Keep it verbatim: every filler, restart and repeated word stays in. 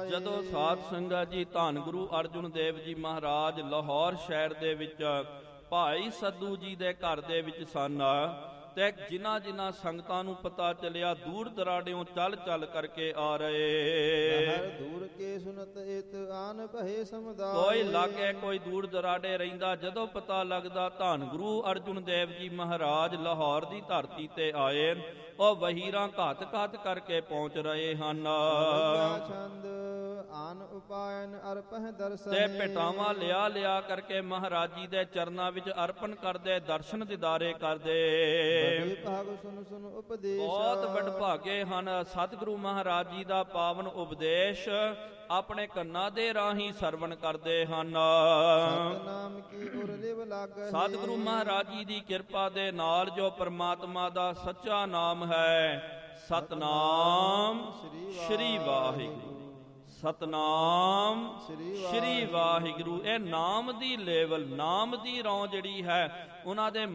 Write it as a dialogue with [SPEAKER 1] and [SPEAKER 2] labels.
[SPEAKER 1] ਜਦੋਂ ਸਾਧ ਸੰਗਤ ਜੀ ਧੰਨ ਗੁਰੂ ਅਰਜੁਨ ਦੇਵ ਜੀ ਮਹਾਰਾਜ ਲਾਹੌਰ ਸ਼ਹਿਰ ਦੇ ਵਿੱਚ ਭਾਈ ਸੱਧੂ ਜੀ ਦੇ ਘਰ ਦੇ ਵਿੱਚ ਸਨ, ਤੇ ਜਿਨ੍ਹਾਂ ਜਿਨ੍ਹਾਂ ਸੰਗਤਾਂ ਨੂੰ ਪਤਾ ਚੱਲਿਆ ਦੂਰ ਦਰਾੜਿਓਂ ਚੱਲ ਚੱਲ ਕਰਕੇ ਆ ਰਹੇ।
[SPEAKER 2] ਦੂਰ ਕੇ ਸੁਨਤ ਇਤ ਆਨ ਭਏ ਸਮੁਦਾਇ,
[SPEAKER 1] ਕੋਈ ਲਾਗੇ ਕੋਈ ਦੂਰ ਦਰਾੜੇ ਰਹਿੰਦਾ, ਜਦੋਂ ਪਤਾ ਲੱਗਦਾ ਧੰਨ ਗੁਰੂ ਅਰਜੁਨ ਦੇਵ ਜੀ ਮਹਾਰਾਜ ਲਾਹੌਰ ਦੀ ਧਰਤੀ ਤੇ ਆਏ, ਉਹ ਵਹੀਰਾਂ ਘਾਤ ਘਾਤ ਕਰਕੇ ਪਹੁੰਚ ਰਹੇ ਹਨ।
[SPEAKER 2] ਛੰਦ ਆਨ ਉਪਾਇਨ ਅਰਪਹਿ ਦਰਸ਼ਨ,
[SPEAKER 1] ਤੇ ਭੇਟਾਵਾਂ ਲਿਆ ਲਿਆ ਕਰਕੇ ਮਹਾਰਾਜ ਜੀ ਦੇ ਚਰਨਾਂ ਵਿੱਚ ਅਰਪਣ ਕਰਦੇ, ਦਰਸ਼ਨ ਦਿਦਾਰੇ ਕਰਦੇ।
[SPEAKER 2] ਭਾਗ ਸੁਨ ਸੁਨ ਉਪਦੇਸ਼,
[SPEAKER 1] ਬਹੁਤ ਵਡਭਾਗੇ ਹਨ ਸਤਿਗੁਰੂ ਮਹਾਰਾਜ ਜੀ ਦਾ ਪਾਵਨ ਉਪਦੇਸ਼ ਆਪਣੇ ਕੰਨਾਂ ਦੇ ਰਾਹੀਂ ਸਰਵਣ ਕਰਦੇ ਹਨ।
[SPEAKER 2] ਸਤਿਨਾਮ ਕੀ ਉਰ ਲਿਵ ਲਾਗਹਿ,
[SPEAKER 1] ਸਤਿਗੁਰੂ ਮਹਾਰਾਜ ਜੀ ਦੀ ਕਿਰਪਾ ਦੇ ਨਾਲ ਜੋ ਪਰਮਾਤਮਾ ਦਾ ਸੱਚਾ ਨਾਮ ਹੈ, ਸਤਨਾਮ ਸ਼੍ਰੀ ਵਾਹਿਗੁਰੂ, ਸਤਨਾਮ ਸ਼੍ਰੀ ਵਾਹਿਗੁਰੂ। ਇਹ ਨਾਮ ਦੀ ਲੇਵਲ, ਨਾਮ ਦੀ ਰੌਂ ਜਿਹੜੀ ਹੈ ਉਹਨਾਂ ਦੇ